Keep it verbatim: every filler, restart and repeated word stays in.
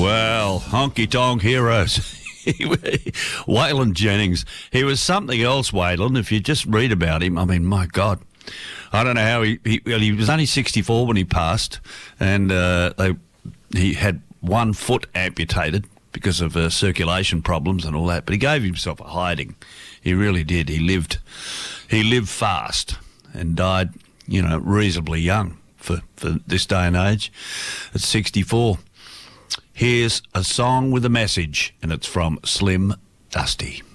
Well, honky-tonk heroes. Waylon Jennings. He was something else, Waylon. If you just read about him, I mean, my God. I don't know how he... He, well, he was only sixty-four when he passed, and uh, they, he had one foot amputated because of uh, circulation problems and all that, but he gave himself a hiding. He really did. He lived, he lived fast and died, you know, reasonably young for, for this day and age at sixty-four. Here's a song with a message, and it's from Slim Dusty.